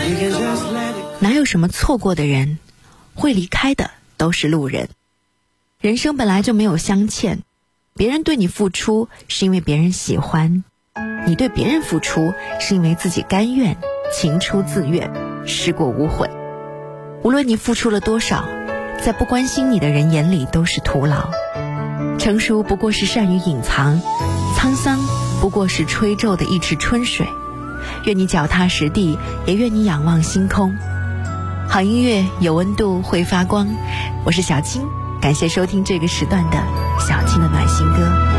哪有什么错过的人，会离开的都是路人。人生本来就没有相欠，别人对你付出是因为别人喜欢，你对别人付出是因为自己甘愿，情出自愿，事过无悔。无论你付出了多少，在不关心你的人眼里都是徒劳。成熟不过是善于隐藏，沧桑不过是吹皱的一池春水。愿你脚踏实地，也愿你仰望星空。好音乐有温度，会发光。我是小青，感谢收听这个时段的小青的暖心歌。